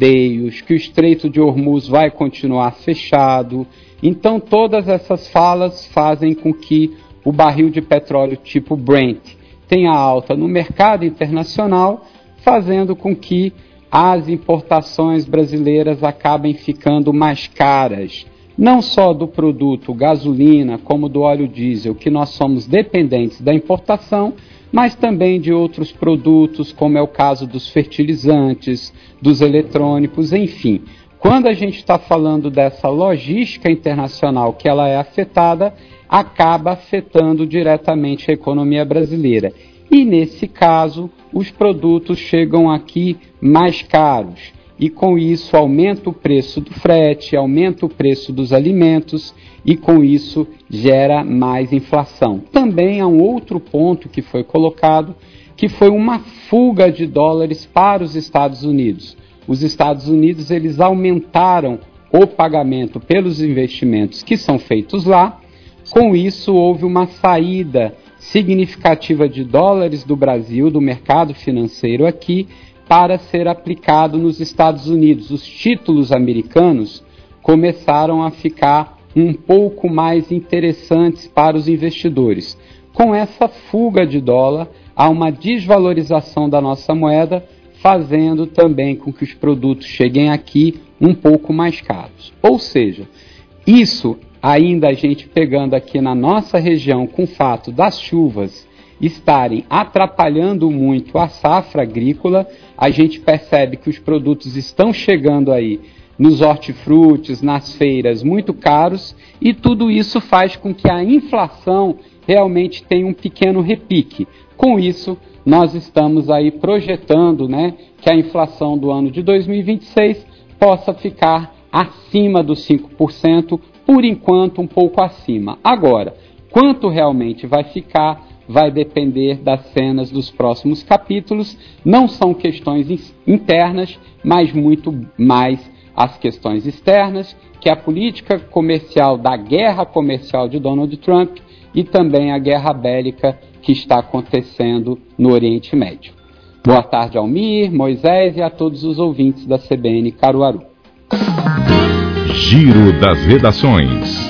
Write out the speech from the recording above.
rodeios, que o Estreito de Hormuz vai continuar fechado. Então, todas essas falas fazem com que o barril de petróleo tipo Brent tenha alta no mercado internacional, fazendo com que as importações brasileiras acabem ficando mais caras, não só do produto gasolina, como do óleo diesel, que nós somos dependentes da importação, mas também de outros produtos, como é o caso dos fertilizantes, dos eletrônicos, enfim. Quando a gente está falando dessa logística internacional que ela é afetada, acaba afetando diretamente a economia brasileira. E, nesse caso, os produtos chegam aqui mais caros. E, com isso, aumenta o preço do frete, aumenta o preço dos alimentos e, com isso, gera mais inflação. Também há um outro ponto que foi colocado, que foi uma fuga de dólares para os Estados Unidos. Os Estados Unidos, eles aumentaram o pagamento pelos investimentos que são feitos lá. Com isso, houve uma saída significativa de dólares do Brasil, do mercado financeiro aqui, para ser aplicado nos Estados Unidos. Os títulos americanos começaram a ficar um pouco mais interessantes para os investidores. Com essa fuga de dólar, há uma desvalorização da nossa moeda, fazendo também com que os produtos cheguem aqui um pouco mais caros. Ou seja, isso ainda a gente pegando aqui na nossa região com o fato das chuvas estarem atrapalhando muito a safra agrícola, a gente percebe que os produtos estão chegando aí nos hortifrutis, nas feiras, muito caros, e tudo isso faz com que a inflação realmente tenha um pequeno repique. Com isso, nós estamos aí projetando, que a inflação do ano de 2026 possa ficar acima dos 5%, por enquanto um pouco acima. Agora, quanto realmente vai ficar, vai depender das cenas dos próximos capítulos. Não são questões internas, mas muito mais as questões externas, que é a política comercial da guerra comercial de Donald Trump e também a guerra bélica que está acontecendo no Oriente Médio. Boa tarde, Almir, Moisés e a todos os ouvintes da CBN Caruaru. Giro das Redações.